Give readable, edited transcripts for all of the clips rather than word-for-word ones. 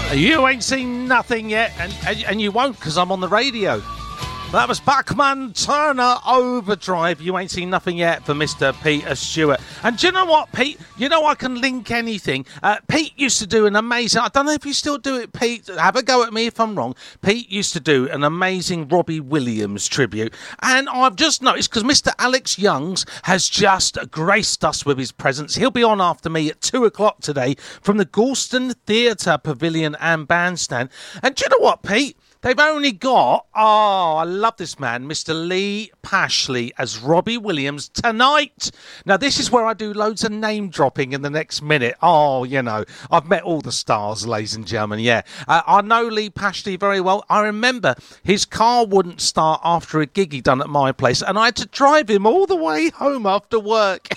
You ain't seen nothing yet, and you won't, because I'm on the radio. That was Bachman Turner Overdrive. You ain't seen nothing yet for Mr. Peter Stewart. And do you know what, Pete? You know I can link anything. Pete used to do an amazing... I don't know if you still do it, Pete. Have a go at me if I'm wrong. Pete used to do an amazing Robbie Williams tribute. And I've just noticed, because Mr. Alex Youngs has just graced us with his presence. He'll be on after me at 2 o'clock today from the Galston Theatre Pavilion and Bandstand. And do you know what, Pete? They've only got, I love this man, Mr. Lee Pashley as Robbie Williams tonight. Now, this is where I do loads of name dropping in the next minute. Oh, you know, I've met all the stars, ladies and gentlemen, yeah. I know Lee Pashley very well. I remember his car wouldn't start after a gig he done at my place, and I had to drive him all the way home after work.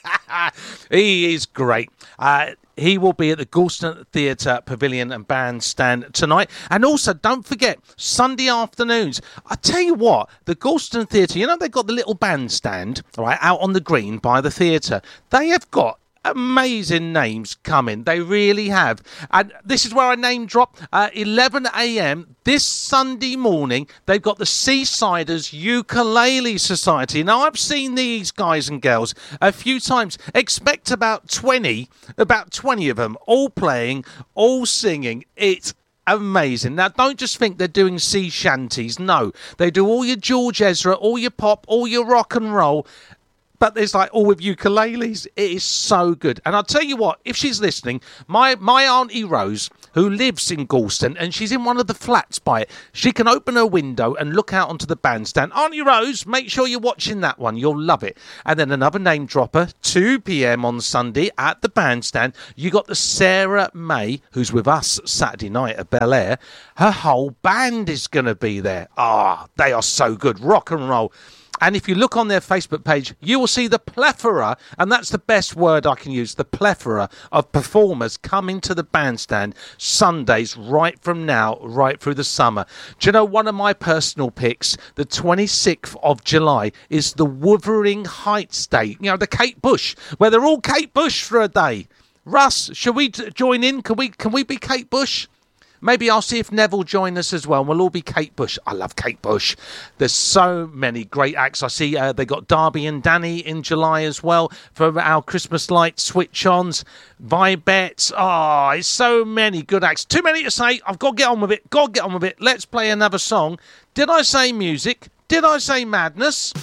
He is great. He will be at the Galston Theatre Pavilion and Bandstand tonight. And also, don't forget, Sunday afternoons. I tell you what, the Galston Theatre, you know, they've got the little bandstand, right, out on the green by the theatre. They have got amazing names coming. They really have. And this is where I name drop. 11 a.m. this Sunday morning, they've got the Seasiders Ukulele Society. Now, I've seen these guys and girls a few times. Expect about 20 of them, all playing, all singing. It's amazing. Now, don't just think they're doing sea shanties. No, they do all your George Ezra, all your pop, all your rock and roll. But there's like all with ukuleles. It is so good. And I'll tell you what, if she's listening, my Auntie Rose, who lives in Galston, and she's in one of the flats by it, she can open her window and look out onto the bandstand. Auntie Rose, make sure you're watching that one. You'll love it. And then another name dropper, 2 p.m. on Sunday at the bandstand. You got the Sarah May, who's with us Saturday night at Bel Air. Her whole band is going to be there. They are so good. Rock and roll. And if you look on their Facebook page, you will see the plethora, and that's the best word I can use, the plethora of performers coming to the bandstand Sundays right from now, right through the summer. Do you know, one of my personal picks, the 26th of July, is the Wuthering Heights Day. You know, the Kate Bush, where they're all Kate Bush for a day. Russ, shall we join in? Can we be Kate Bush? Maybe I'll see if Neville join us as well. We'll all be Kate Bush. I love Kate Bush. There's so many great acts. I see they got Darby and Danny in July as well for our Christmas light switch-ons. Vibettes. It's so many good acts. Too many to say. I've got to get on with it. Let's play another song. Did I say music? Did I say madness?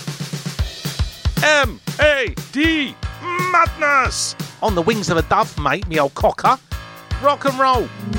M-A-D. Madness. On the wings of a dove, mate, me old cocker. Rock and roll.